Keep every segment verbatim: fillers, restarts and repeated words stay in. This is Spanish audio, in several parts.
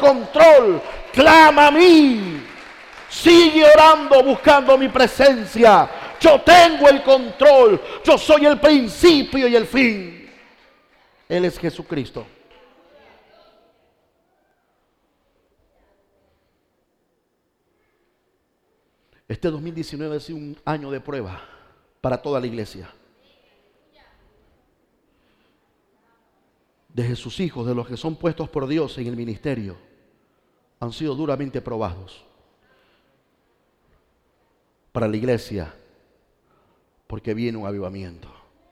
control. Clama a mí. Sigue orando, buscando mi presencia. Yo tengo el control. Yo soy el principio y el fin. Él es Jesucristo. Este dos mil diecinueve ha sido un año de prueba para toda la iglesia. De sus hijos, de los que son puestos por Dios en el ministerio, han sido duramente probados. Para la iglesia, porque viene un avivamiento.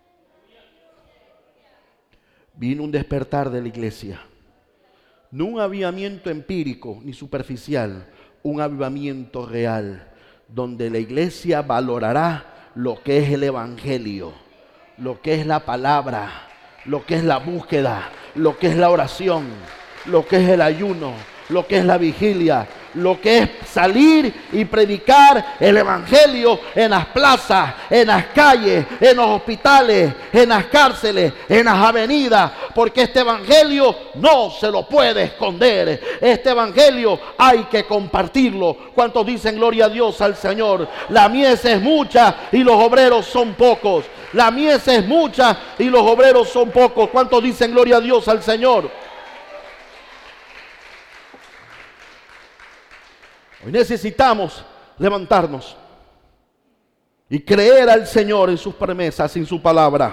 Viene un despertar de la iglesia. No un avivamiento empírico ni superficial, un avivamiento real, donde la iglesia valorará lo que es el evangelio, lo que es la palabra, lo que es la búsqueda, lo que es la oración, lo que es el ayuno, lo que es la vigilia, lo que es salir y predicar el evangelio en las plazas, en las calles, en los hospitales, en las cárceles, en las avenidas, porque este evangelio no se lo puede esconder. Este evangelio hay que compartirlo. ¿Cuántos dicen gloria a Dios al Señor? La mies es mucha y los obreros son pocos. La mies es mucha y los obreros son pocos. ¿Cuántos dicen gloria a Dios al Señor? Hoy necesitamos levantarnos y creer al Señor en sus promesas, en su palabra.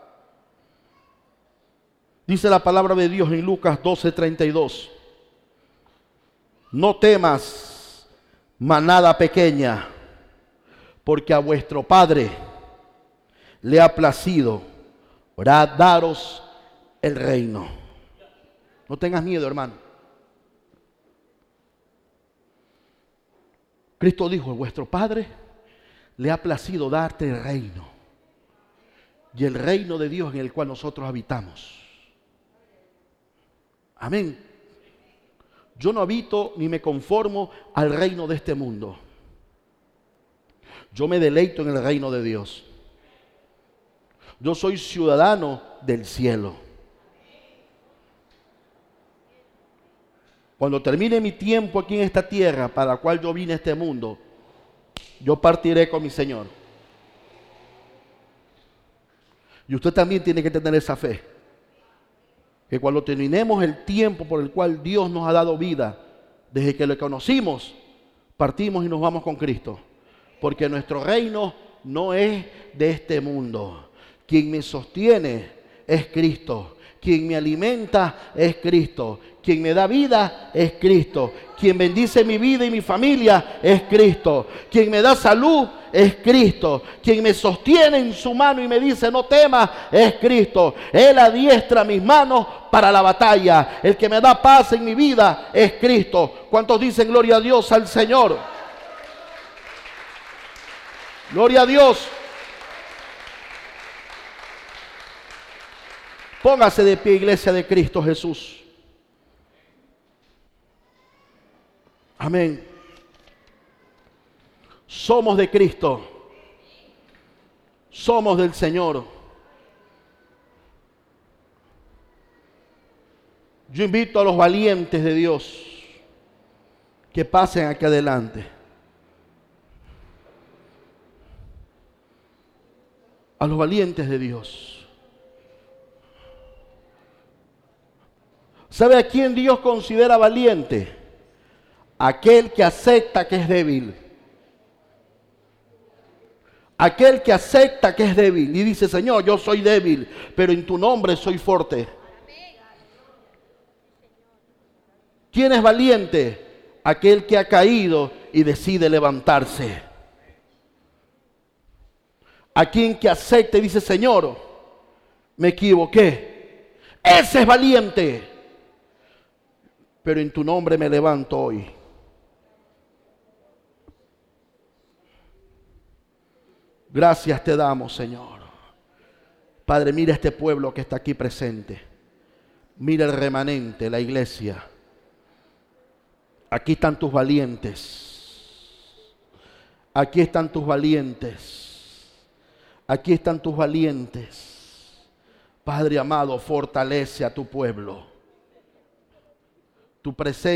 Dice la palabra de Dios en Lucas doce treinta y dos. No temas, manada pequeña, porque a vuestro Padre le ha placido daros el reino. No tengas miedo, hermano. Cristo dijo, vuestro Padre le ha placido darte el reino. Y el reino de Dios en el cual nosotros habitamos. Amén. Yo no habito ni me conformo al reino de este mundo. Yo me deleito en el reino de Dios. Yo soy ciudadano del cielo. Cuando termine mi tiempo aquí en esta tierra, para la cual yo vine a este mundo, yo partiré con mi Señor. Y usted también tiene que tener esa fe. Que cuando terminemos el tiempo por el cual Dios nos ha dado vida, desde que lo conocimos, partimos y nos vamos con Cristo. Porque nuestro reino no es de este mundo. Quien me sostiene es Cristo. Quien me alimenta es Cristo. Quien me da vida es Cristo. Quien bendice mi vida y mi familia es Cristo. Quien me da salud es Cristo. Quien me sostiene en su mano y me dice no temas es Cristo. Él adiestra mis manos para la batalla. El que me da paz en mi vida es Cristo. ¿Cuántos dicen gloria a Dios al Señor? Gloria a Dios. Póngase de pie, iglesia de Cristo Jesús. Amén. Somos de Cristo. Somos del Señor. Yo invito a los valientes de Dios que pasen aquí adelante. A los valientes de Dios. ¿Sabe a quién Dios considera valiente? Aquel que acepta que es débil. Aquel que acepta que es débil y dice, Señor, yo soy débil, pero en tu nombre soy fuerte. ¿Quién es valiente? Aquel que ha caído y decide levantarse. Aquel que acepta y dice, Señor, me equivoqué. Ese es valiente. Pero en tu nombre me levanto hoy. Gracias te damos, Señor. Padre, mira este pueblo que está aquí presente. Mira el remanente, la iglesia. Aquí están tus valientes. Aquí están tus valientes. Aquí están tus valientes. Padre amado, fortalece a tu pueblo. Tu presencia.